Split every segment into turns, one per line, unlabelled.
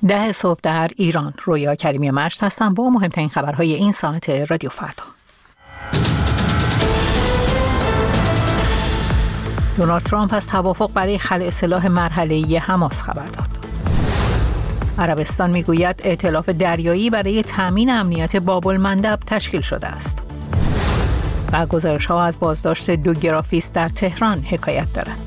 10 صبح در ایران. رویا کریمی مشت هستم با مهمترین خبرهای این ساعت رادیو فردا. دونالد ترامپ از توافق برای خلع سلاح مرحله‌ای حماس خبر داد. عربستان میگوید ائتلاف دریایی برای تامین امنیت باب‌المندب تشکیل شده است. و گزارش‌ها از بازداشت 2 گرافیست در تهران حکایت دارد.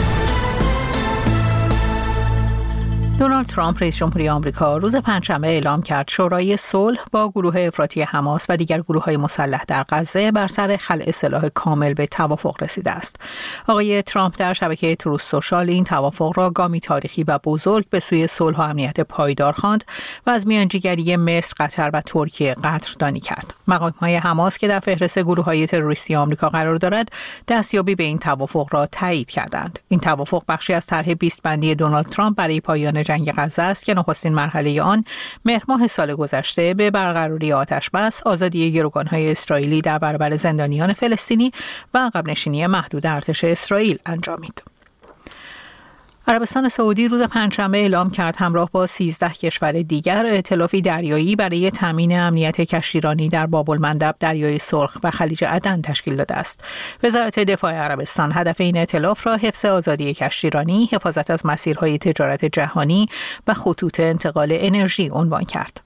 دونالد ترامپ رئیس جمهوری آمریکا روز پنجشنبه اعلام کرد شورای صلح با گروه افراطی حماس و دیگر گروه‌های مسلح در غزه بر سر خلع سلاح کامل به توافق رسیده است. آقای ترامپ در شبکه تروث سوشال این توافق را گامی تاریخی و بزرگ به سوی صلح و امنیت پایدار خواند و از میانجیگری مصر، قطر و ترکیه قدردانی کرد. مقام‌های حماس که در فهرست گروه‌های تروریستی آمریکا قرار دارد، دستیابی به این توافق را تایید کردند. این توافق بخشی از طرح 20 بندی دونالد ترامپ برای پایان جنگ غزه است که نخستین مرحله آن مهر ماه سال گذشته به برقراری آتش‌بس، آزادی گروگان‌های اسرائیلی در برابر زندانیان فلسطینی و عقب نشینی محدود ارتش اسرائیل انجامید. عربستان سعودی روز پنجشنبه اعلام کرد همراه با 13 کشور دیگر ائتلافی دریایی برای تامین امنیت کشتیرانی در باب‌المندب، دریای سرخ و خلیج عدن تشکیل داده است. وزارت دفاع عربستان هدف این ائتلاف را حفظ آزادی کشتیرانی، حفاظت از مسیرهای تجارت جهانی و خطوط انتقال انرژی عنوان کرد.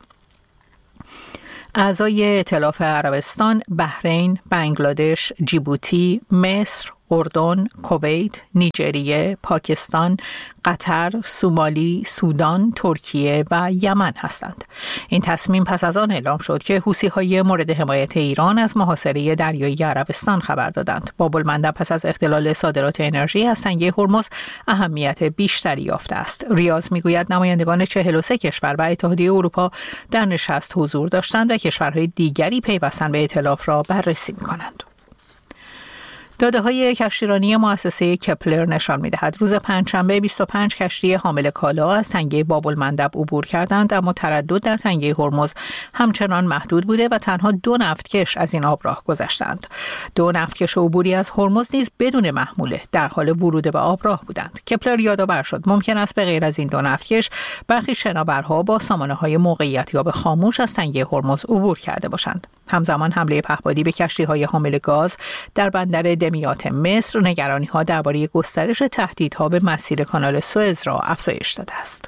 اعضای ائتلاف عربستان بحرین، بنگلادش، جیبوتی، مصر، اردن، کویت، نیجریه، پاکستان، قطر، سومالی، سودان، ترکیه و یمن هستند. این تصمیم پس از آن اعلام شد که حوثی‌های مورد حمایت ایران از محاصره دریایی عربستان خبر دادند. باب‌المندب پس از اختلال صادرات انرژی از تنگه هرمز اهمیت بیشتری یافته است. ریاض میگوید نمایندگان 43 کشور و اتحادیه اروپا در نشست حضور داشتند و کشورهای دیگری پیوستن به ائتلاف را بررسی می‌کنند. داده‌های کشتیرانی مؤسسه کپلر نشان می‌دهد روز پنجشنبه 25 کشتی حامل کالا از تنگه باب‌المندب عبور کردند، اما تردد در تنگه هرمز همچنان محدود بوده و تنها 2 نفتکش از این آبراه گذشتند. 2 نفتکش عبوری از هرمز نیز بدون محموله در حال ورود به آبراه بودند. کپلر یادآور شد ممکن است به غیر از این 2 نفتکش برخی شناورها با سامانه‌های موقعیت‌یاب خاموش از تنگه هرمز عبور کرده باشند. همزمان حمله پهپادی به کشتی‌های حامل گاز در بندر دمیات مصر نگرانی‌ها درباره گسترش تهدیدها به مسیر کانال سوئز را افزایش داده است.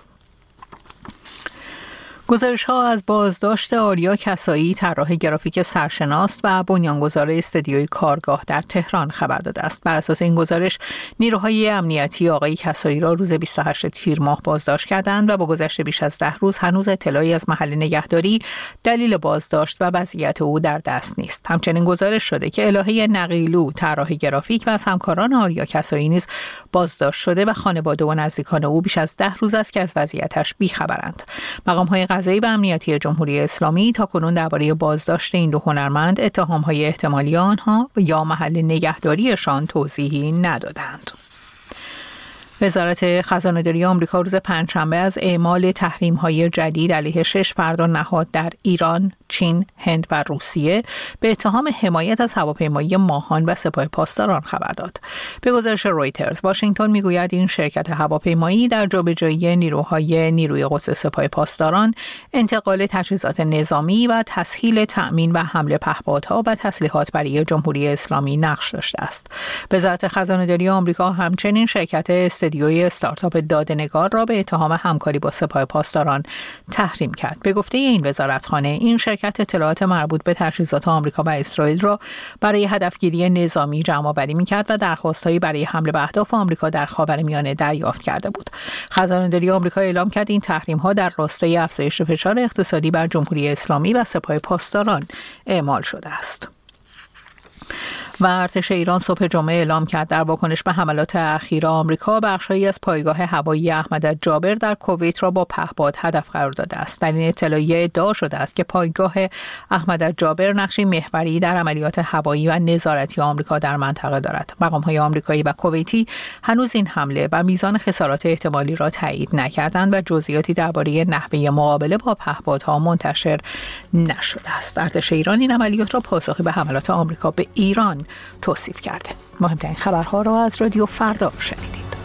گزارش‌ها از بازداشت آریا کسایی، طراح گرافیک سرشناس و بنیانگذار استدیوی کارگاه در تهران خبر داده است. بر اساس این گزارش، نیروهای امنیتی آقای کسایی را روز 28 تیر ماه بازداشت کردند و با گذشت بیش از 10 روز هنوز اطلاعی از محل نگهداری، دلیل بازداشت و وضعیت او در دست نیست. همچنین گزارش شده که الهه نقیلو، طراح گرافیک و از همکاران آریا کسایی نیز بازداشت شده و خانواده و نزدیکان او بیش از 10 روز است که از وضعیتش بی‌خبرند. مقام‌های قضایی و امنیتی جمهوری اسلامی تاکنون درباره بازداشت این 2 هنرمند، اتهام‌های احتمالی آنها یا محل نگهداریشان توضیحی ندادند. وزارت خزانه‌داری آمریکا روز پنجشنبه از اعمال تحریم‌های جدید علیه 6 فرد و نهاد در ایران، چین، هند و روسیه به اتهام حمایت از هواپیمایی ماهان و سپاه پاسداران خبر داد. به گزارش رویترز، واشنگتن میگوید این شرکت هواپیمایی در جابجایی نیروی قدس سپاه پاسداران، انتقال تجهیزات نظامی و تسهیل تأمین و حمل پهپادها و تسلیحات برای جمهوری اسلامی نقش داشته است. وزارت خزانه‌داری آمریکا همچنین شرکت استدیوی استارتاپ داده‌نگار را به اتهام همکاری با سپاه پاسداران تحریم کرد. به گفته این وزارتخانه، این شرکت اطلاعات مربوط به تجهیزات آمریکا و اسرائیل را برای هدفگیری نظامی جمع‌آوری می‌کرد و درخواست‌هایی برای حمله به اهداف آمریکا در خاورمیانه دریافت کرده بود. خزانه‌داری آمریکا اعلام کرد این تحریم‌ها در راستای افزایش فشار اقتصادی بر جمهوری اسلامی و سپاه پاسداران اعمال شده است. و ارتش ایران صبح جمعه اعلام کرد در واکنش به حملات اخیر آمریکا، بخشی از پایگاه هوایی احمدالجابر در کویت را با پهپاد هدف قرار داده است. در این اطلاعیه ادعا شده است که پایگاه احمدالجابر نقشی محوری در عملیات هوایی و نظارتی آمریکا در منطقه دارد. مقام‌های آمریکایی و کویتی هنوز این حمله و میزان خسارات احتمالی را تایید نکردند و جزئیاتی درباره نحوه مقابله با پهپادها منتشر نشده است. ارتش ایران این عملیات را پاسخی به حملات آمریکا به ایران توصیف کرده. مهمترین خبرها را از رادیو فردا شنیدید.